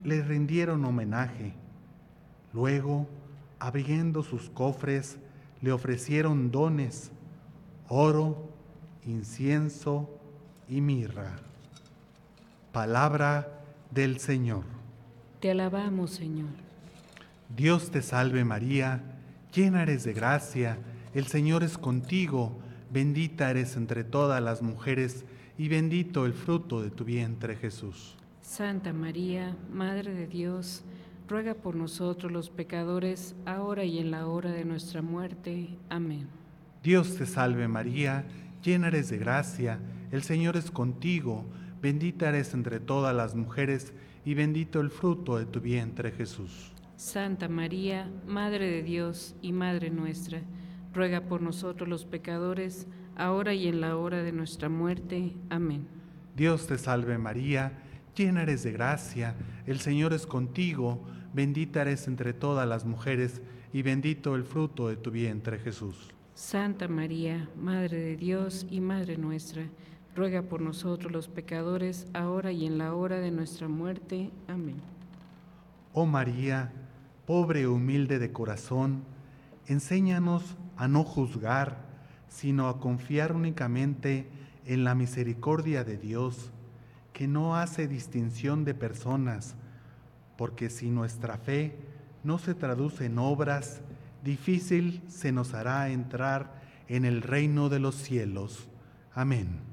le rindieron homenaje. Luego, abriendo sus cofres, le ofrecieron dones, oro, incienso y mirra. Palabra del Señor. Te alabamos, Señor. Dios te salve María, llena eres de gracia, el Señor es contigo, bendita eres entre todas las mujeres y bendito el fruto de tu vientre Jesús. Santa María, Madre de Dios, ruega por nosotros los pecadores, ahora y en la hora de nuestra muerte. Amén. Dios te salve María, llena eres de gracia, el Señor es contigo, bendita eres entre todas las mujeres y bendito el fruto de tu vientre Jesús. Santa María, Madre de Dios y Madre nuestra, ruega por nosotros los pecadores, ahora y en la hora de nuestra muerte. Amén. Dios te salve María, llena eres de gracia, el Señor es contigo, bendita eres entre todas las mujeres y bendito el fruto de tu vientre Jesús. Santa María, Madre de Dios y Madre nuestra, ruega por nosotros los pecadores, ahora y en la hora de nuestra muerte. Amén. Oh María, pobre y humilde de corazón, enséñanos a no juzgar, sino a confiar únicamente en la misericordia de Dios, que no hace distinción de personas, porque si nuestra fe no se traduce en obras, difícil se nos hará entrar en el reino de los cielos. Amén.